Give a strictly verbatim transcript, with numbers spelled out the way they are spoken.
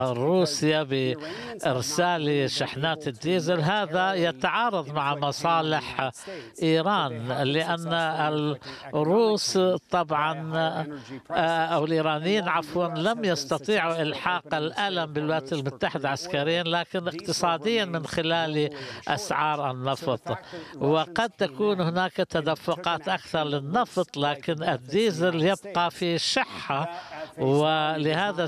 روسيا بإرسال شحنات الديزل، هذا يتعارض مع مصالح إيران، لأن الروس طبعا أو الإيرانيين عفوا لم يستطيعوا إلحاق الألم بالولايات المتحدة عسكريا، لكن اقتصاديا من خلال أسعار النفط. وقد تكون هناك تدفقات أكثر للنفط، لكن الديزل يبقى في شحة، ولهذا